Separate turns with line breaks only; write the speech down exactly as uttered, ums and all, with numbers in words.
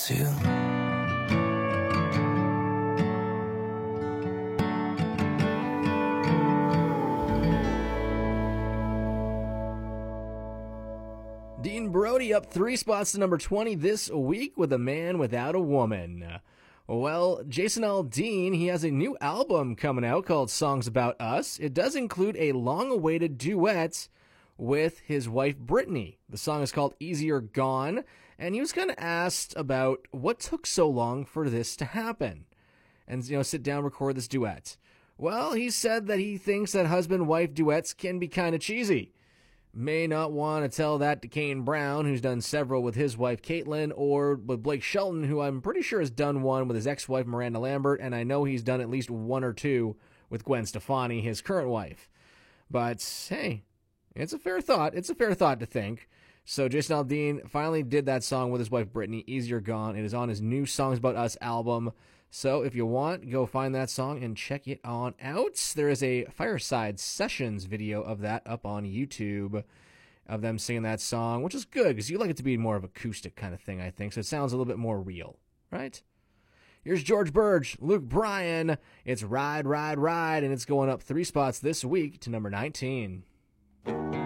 too.
Dean Brody up three spots to number twenty this week with A Man Without a Woman. Well, Jason Aldean, he has a new album coming out called Songs About Us. It does include a long-awaited duet with his wife Brittany. The song is called Easier Gone, and he was kind of asked about what took so long for this to happen and, you know, sit down, record this duet. Well, he said that he thinks that husband-wife duets can be kind of cheesy. May not want to tell that to Kane Brown, who's done several with his wife Caitlin, or with Blake Shelton, who I'm pretty sure has done one with his ex-wife Miranda Lambert, and I know he's done at least one or two with Gwen Stefani, his current wife. But, hey, it's a fair thought. It's a fair thought to think. So Jason Aldean finally did that song with his wife Brittany, Easier Gone. It is on his new Songs About Us album. So if you want, go find that song and check it on out. There is a Fireside Sessions video of that up on YouTube of them singing that song, which is good because you like it to be more of acoustic kind of thing, I think. So it sounds a little bit more real, right? Here's George Burge, Luke Bryan. It's Ride, Ride, Ride, and it's going up three spots this week to number nineteen.